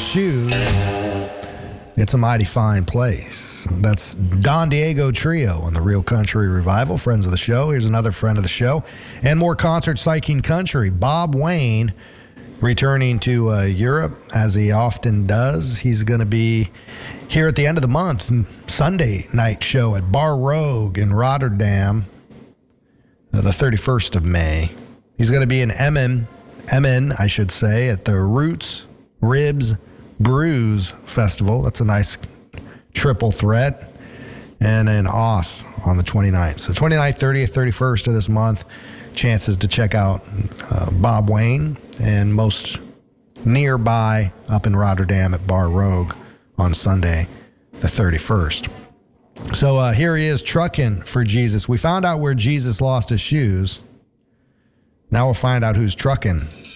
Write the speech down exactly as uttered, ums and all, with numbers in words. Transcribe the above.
shoes, it's a mighty fine place. That's Don Diego Trio on the Real Country Revival, friends of the show. Here's another friend of the show. And more concert psyching country. Bob Wayne returning to uh, Europe, as he often does. He's going to be here at the end of the month, Sunday night show at Bar Rogue in Rotterdam, uh, the thirty-first of May. He's going to be in Emmen, Emmen, I should say, at the Roots Ribs Brews Festival. That's a nice triple threat. And in Oss on the twenty-ninth. So twenty-ninth, thirtieth, thirty-first of this month, chances to check out uh, Bob Wayne, and most nearby up in Rotterdam at Bar Rogue on Sunday, the thirty-first. So uh, here he is trucking for Jesus. We found out where Jesus lost his shoes. Now we'll find out who's trucking